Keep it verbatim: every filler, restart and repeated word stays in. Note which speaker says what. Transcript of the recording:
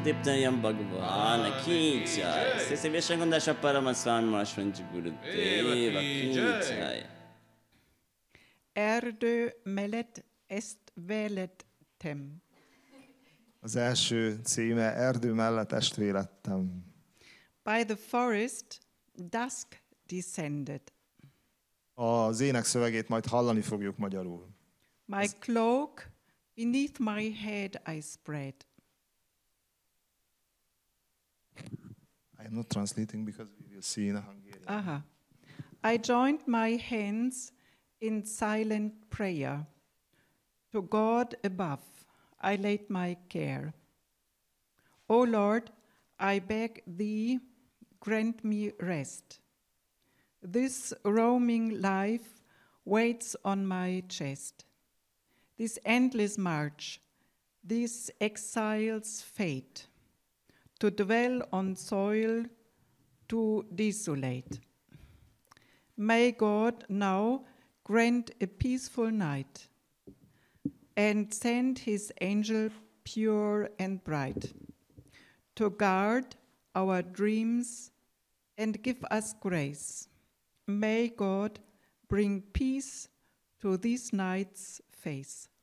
Speaker 1: Nitipnayam Bhagavan Ki Jai. Sri Vishakundasha Paramaswami Mahashwanji Gurudeva Ki Jai.
Speaker 2: Erdő mellett est vélettem.
Speaker 3: Az első címe Erdő mellett estvélettem.
Speaker 2: By the forest dusk descended.
Speaker 3: Az ének szövegét majd hallani fogjuk magyarul.
Speaker 2: My cloak beneath my head I spread.
Speaker 3: I am not translating because we will see in Hungarian.
Speaker 2: Aha. I joined my hands in silent prayer. To God above I laid my care. O Lord, I beg thee, grant me rest. This roaming life waits on my chest. This endless march, this exile's fate, to dwell on soil too desolate. May God now grant a peaceful night and send his angel pure and bright to guard our dreams and give us grace. May God bring peace to this night's face.